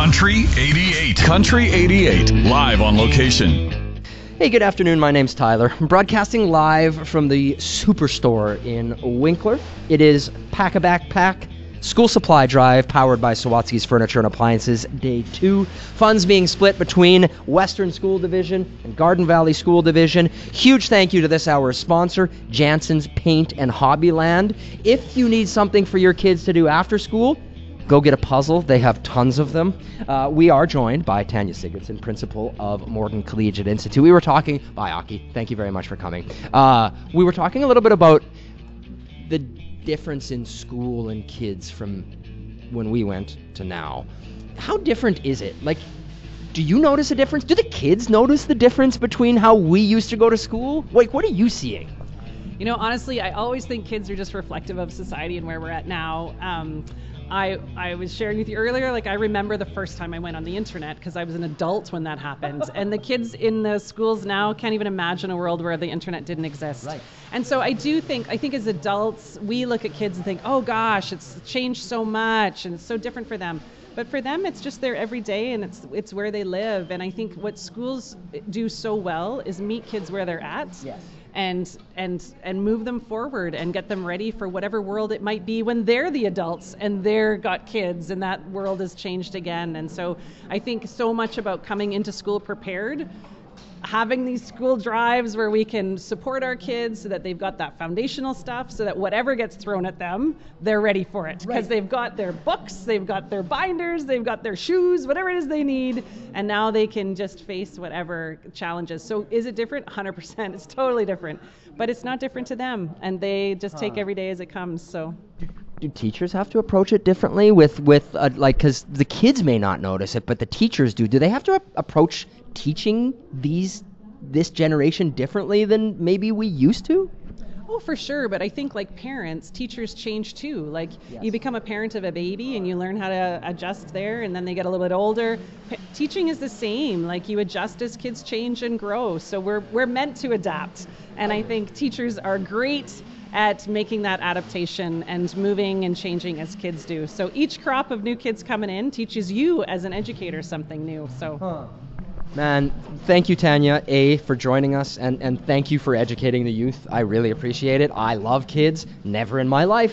Country 88. Country 88. Live on location. Hey, good afternoon. My name's Tyler. I'm broadcasting live from the Superstore in Winkler. It is Pack a Backpack School Supply Drive, powered by Sawatsky's Furniture and Appliances, Day 2. Funds being split between Western School Division and Garden Valley School Division. Huge thank you to this hour's sponsor, Jansen's Paint and Hobbyland. If you need something for your kids to do after school, go get a puzzle. They have tons of them. We are joined by Tanya Sigurdsson, principal of Morgan Collegiate Institute. We were talking... Bye, Aki. Thank you very much for coming. We were talking a little bit about the difference in school and kids from when we went to now. How different is it? Like, do you notice a difference? Do the kids notice the difference between how we used to go to school? Like, what are you seeing? You know, honestly, I always think kids are just reflective of society and where we're at now. I was sharing with you earlier, like I remember the first time I went on the internet because I was an adult when that happened. And the kids in the schools now can't even imagine a world where the internet didn't exist. Right. And so I think as adults, we look at kids and think, oh gosh, it's changed so much and it's so different for them. But for them, it's just their everyday and it's where they live. And I think what schools do so well is meet kids where they're at. Yes. And move them forward and get them ready for whatever world it might be when they're the adults and they're got kids and that world has changed again. And so I think so much about coming into school prepared, having these school drives where we can support our kids so that they've got that foundational stuff so that whatever gets thrown at them, they're ready for it. Because they've got their books, they've got their binders, they've got their shoes, whatever it is they need, and now they can just face whatever challenges. So is it different? 100%. It's totally different. But it's not different to them, and they just take every day as it comes. So. Do teachers have to approach it differently because the kids may not notice it, but the teachers do? Do they have to approach teaching this generation differently than maybe we used to? Oh, for sure. But I think like parents, teachers change too. Like you become a parent of a baby and you learn how to adjust there, and then they get a little bit older. Teaching is the same. Like you adjust as kids change and grow. So we're meant to adapt. And I think teachers are great at making that adaptation and moving and changing as kids do. So each crop of new kids coming in teaches you as an educator something new. So. Man, thank you, Tanya, for joining us, and thank you for educating the youth. I really appreciate it. I love kids. Never in my life